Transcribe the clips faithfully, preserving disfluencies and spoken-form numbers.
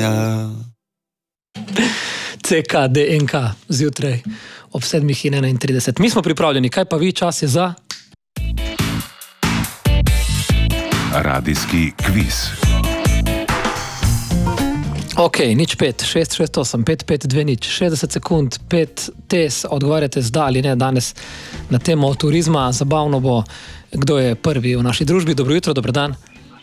kraja. C K D N K zjutraj ob sedmih in enaintrideset. Mi smo pripravljeni, kaj pa vi, čas je za... Radijski kviz. Ok, nič pet, šest, šest, osem, pet, pet, dve, nič, šestdeset sekund, pet tes, odgovarjate zda ali ne danes na temo turizma. Zabavno bo, kdo je prvi v naši družbi. Dobro jutro, dober dan.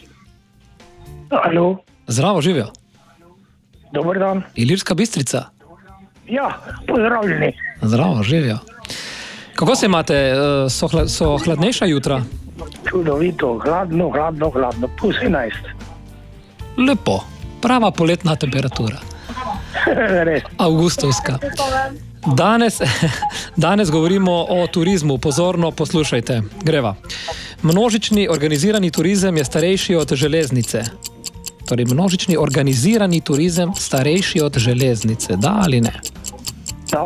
Alo. Zdravo, živijo. Dober dan. Ilirska Bistrica. Ja, pozdravljeni. Zdravo, živijo. Kako se imate? So, hla, so hladnejša jutra? Čudovito, hladno, hladno, hladno, plus enajst. Lepo, prava poletna temperatura. Res. Avgustovska. Danes, danes govorimo o turizmu. Pozorno poslušajte. Greva. Množični organizirani turizem je starejši od železnice. Torej, množični organizirani turizem starejši od železnice. Da ali ne? Da.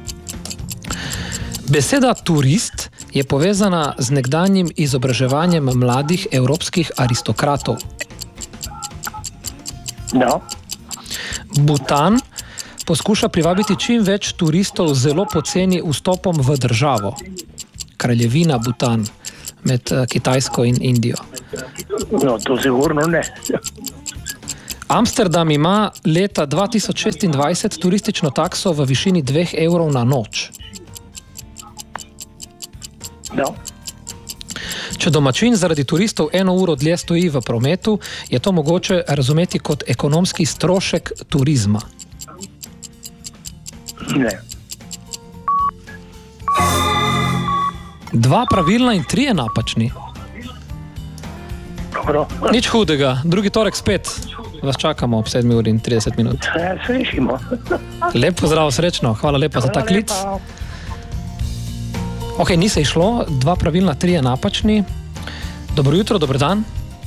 Beseda turist je povezana z nekdanjim izobraževanjem mladih evropskih aristokratov. Da. Bhutan poskuša privabiti čim več turistov z zelo poceni vstopom v državo. Kraljevina Bhutan med Kitajsko in Indijo. No, to sigurno ne. Amsterdam ima leta dva tisoč šestindvajset turistično takso v višini dveh evrov na noč. Da. Če domačin zaradi turistov eno uro dlje stoji v prometu, je to mogoče razumeti kot ekonomski strošek turizma. Ne. Dva pravilna in trije napačni. Dobro. Nič hudega. Drugi torek spet vas čakamo ob sedmi uri in trideset minut. Ja, slišimo. Lep pozdrav, srečno. Hvala lepa za ta klic. Ok, ni se išlo. Dva pravilna, trije napačni. Dobro jutro, dober dan.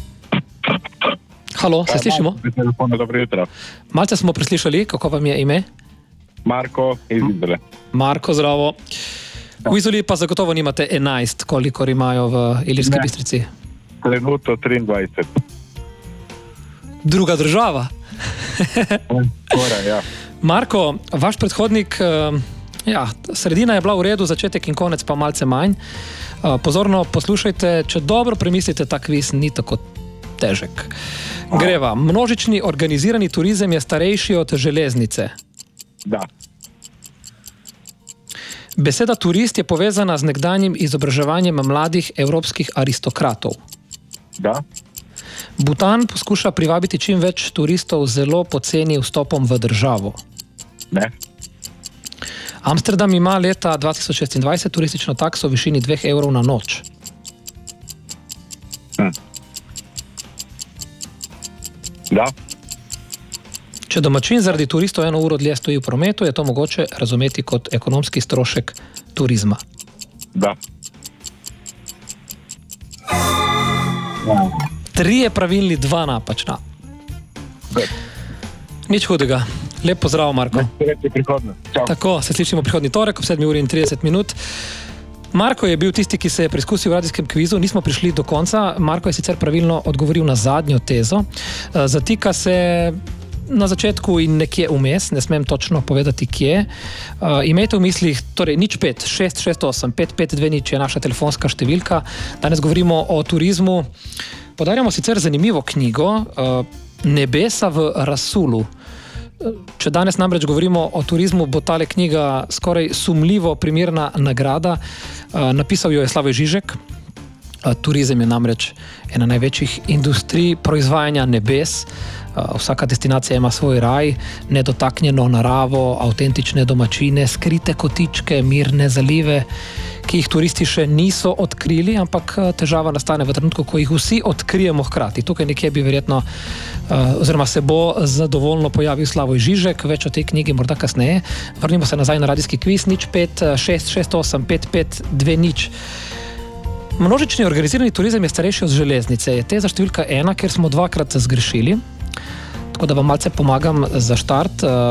Halo, se slišimo? Dobro jutro. Malce smo preslišali, kako vam je ime? Marko iz Izole. Marko, zdravo. V Izoli pa zagotovo nimate enajst, kolikor imajo v Ilirski Ne. Bistrici. Trenutno triindvajset. Druga država. Skoraj, ja. Marko, vaš predhodnik, eh, ja, sredina je bila v redu, začetek in konec pa malce manj. Eh, Pozorno poslušajte, če dobro premislite, ta kviz ni tako težek. Greva, množični organizirani turizem je starejši od železnice. Da. Beseda turist je povezana z nekdanjim izobraževanjem mladih evropskih aristokratov. Da. Bhutan poskuša privabiti čim več turistov z zelo poceni vstopom v državo. Ne. Amsterdam ima leta dva tisoč šestindvajset turistično takso v višini dveh evrov na noč. Hm. Da. Če domačin zaradi turistov eno uro dlje stoji v prometu, je to mogoče razumeti kot ekonomski strošek turizma. Da. Trije pravilni, dva napačna. Da. Nič hudega. Lep pozdrav, Marko. Sreče prihodne. Čau. Tako, se slišimo prihodnji torek ob sedmi uri in trideset minut. Marko je bil tisti, ki se je preizkusil v radijskem kvizu, nismo prišli do konca. Marko je sicer pravilno odgovoril na zadnjo tezo. Zatika se na začetku in nekje vmes, ne smem točno povedati kje. Uh, imejte v mislih, torej nič pet, šest, šest, osem, pet, pet, dve, nič je naša telefonska številka. Danes govorimo o turizmu. Podarjamo sicer zanimivo knjigo uh, Nebesa v Rasulu. Če danes namreč govorimo o turizmu, bo tale knjiga skoraj sumljivo primerna nagrada. Uh, napisal jo je Slavoj Žižek. Uh, turizem je namreč ena največjih industrij proizvajanja nebes. Vsaka destinacija ima svoj raj, nedotaknjeno naravo, avtentične domačine, skrite kotičke, mirne zalive, ki jih turisti še niso odkrili, ampak težava nastane v trenutku, ko jih vsi odkrijemo hkrati. Tukaj nekje bi verjetno, oziroma se bo zadovoljno pojavil Slavoj Žižek, več o tej knjigi morda kasneje. Vrnimo se nazaj na radijski kviz, nič pet, šest, šest, osem, pet, pet, dve, nič. Množični organizirani turizem je starejši od železnice. Je teza številka ena, ker smo dvakrat zgrešili. Tako da vam malce pomagam za štart.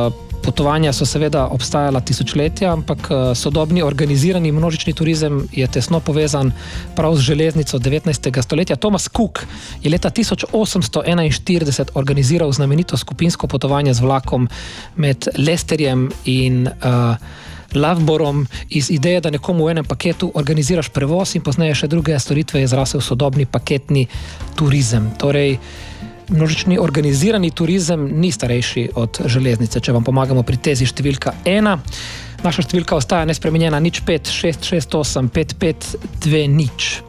Potovanja so seveda obstajala tisočletja, ampak sodobni organizirani množični turizem je tesno povezan prav z železnico devetnajstega stoletja. Thomas Cook je leta tisoč osemsto enainštirideset organiziral znamenito skupinsko potovanje z vlakom med Leicesterjem in uh, Loughboroughom. Iz ideje, da nekomu v enem paketu organiziraš prevoz in pozneje še druge storitve, je zrasel sodobni paketni turizem. Torej, množični organizirani turizem ni starejši od železnice, če vam pomagamo pri tezi številka ena. Naša številka ostaja nespremenjena, nič pet šest šest osem pet pet dve nič.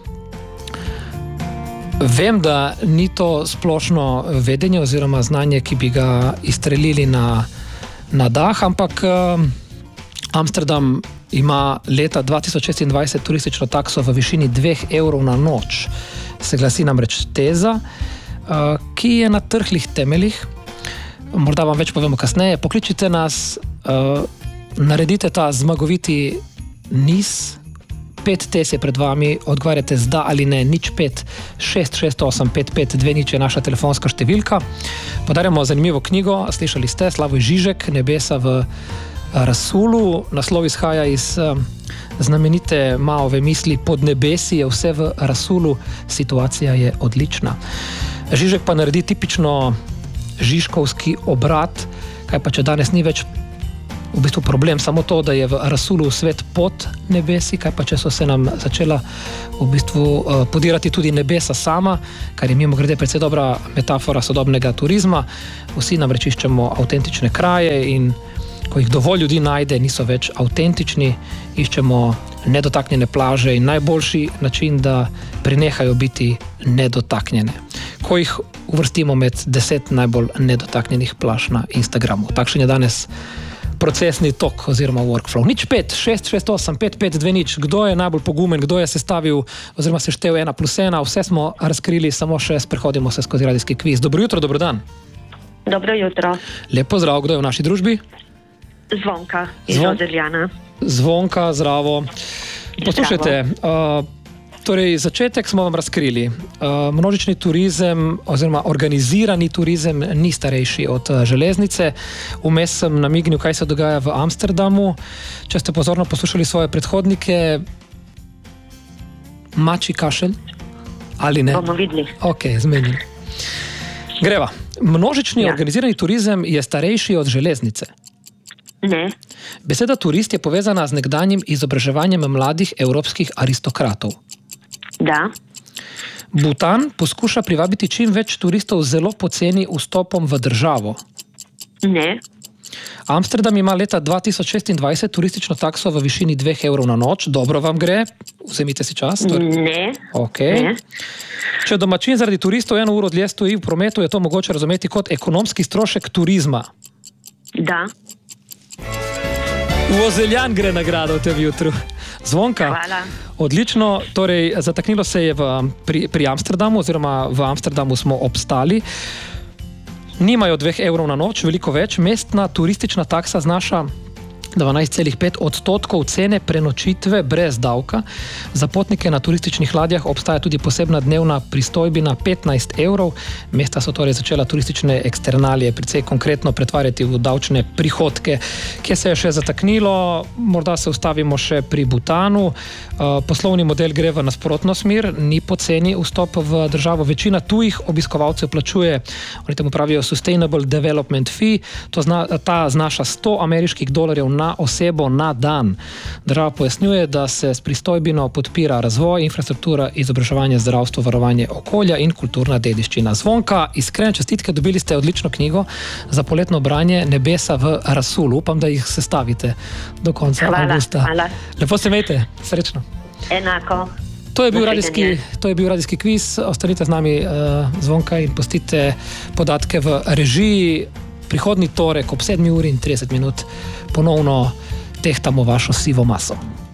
Vem, da ni to splošno vedenje oziroma znanje, ki bi ga izstrelili na, na dah, ampak uh, Amsterdam ima leta dva tisoč šestindvajset turistično takso v višini dveh evrov na noč. Se glasi namreč teza, Uh, ki je na trhlih temeljih. Morda vam več povemo kasneje. Pokličite nas, uh, naredite ta zmagoviti niz, pet tez je pred vami, odgovarjate z da ali ne, nič pet šest šest osem pet pet dve nič je naša telefonska številka. Podarjamo zanimivo knjigo, slišali ste, Slavoj Žižek, Nebesa v Rasulu. Naslov izhaja iz uh, znamenite Maove misli Pod nebesi je vse v Rasulu, situacija je odlična. Žižek pa naredi tipično žižkovski obrat, kaj pa če danes ni več v bistvu problem samo to, da je v Rasulu svet pod nebesi, kaj pa če so se nam začela v bistvu uh, podirati tudi nebesa sama, kar je mimogrede precej dobra metafora sodobnega turizma. Vsi namreč iščemo avtentične kraje in ko jih dovolj ljudi najde, niso več avtentični, iščemo nedotaknjene plaže in najboljši način, da prenehajo biti nedotaknjene. Ko jih uvrstimo med deset najbolj nedotaknjenih plaž na Instagramu. Takšen je danes procesni tok oziroma workflow. Nič pet šest šest osem pet pet dve nič. Kdo je najbolj pogumen, kdo je sestavil oziroma seštel ena plus ena, vse smo razkrili, samo še sprehodimo se skozi radijski kviz. Dobro jutro, dobro dan. Dobro jutro. Lep pozdrav, kdo je v naši družbi? Zvonka iz Zvon... Odeljana. Zvonka, zdravo. Poslušajte, uh, torej začetek smo vam razkrili. Uh, množični turizem oziroma organizirani turizem ni starejši od uh, železnice. Vmes sem namignil, kaj se dogaja v Amsterdamu. Če ste pozorno poslušali svoje predhodnike, mači kašelj ali ne? Bomo videli. Ok, zmenim. Greva. Množični ja. organizirani turizem je starejši od železnice. Ne. Beseda turist je povezana z nekdanjim izobraževanjem mladih evropskih aristokratov. Da. Bhutan poskuša privabiti čim več turistov z zelo poceni vstopom v državo. Ne. Amsterdam ima leta dva tisoč šestindvajset turistično takso v višini dveh evrov na noč. Dobro vam gre? Vzemite si čas. Torej. Ne. Okay. Ne. Če domačin zaradi turistov eno uro dlje stoji v prometu, je to mogoče razumeti kot ekonomski strošek turizma. Da. V Ozeljan gre nagrada v tem jutru. Zvonka. Hvala. Odlično, torej zataknilo se je v, pri, pri Amsterdamu oziroma v Amsterdamu smo obstali. Nimajo dveh evrov na noč, veliko več. Mestna turistična taksa znaša dvanajst celih pet odstotkov cene prenočitve brez davka. Za potnike na turističnih ladjah obstaja tudi posebna dnevna pristojbina petnajst evrov. Mesta so torej začela turistične eksternalije precej konkretno pretvarjati v davčne prihodke. Kje se je še zataknilo? Morda se ustavimo še pri Bhutanu. Poslovni model gre v nasprotno smer, ni poceni vstop v državo. Večina tujih obiskovalcev plačuje, oni temu pravijo Sustainable Development Fee, to zna, ta znaša sto ameriških dolarjev na osebo na dan. Država pojasnjuje, da se s pristojbino podpira razvoj, infrastruktura, izobraževanje, zdravstvo, varovanje okolja in kulturna dediščina. Zvonka, iskrene čestitke, dobili ste odlično knjigo za poletno branje Nebesa v Rasulu. Upam, da jih sestavite do konca hvala, avgusta. Hvala. Lepo se imejte, srečno. Enako. To je bil radijski, to je bil radijski kviz. Ostanite z nami, uh, Zvonka, in pustite podatke v režiji. Prihodnji torek ob sedmi uri in trideset minut ponovno tehtamo vašo sivo maso.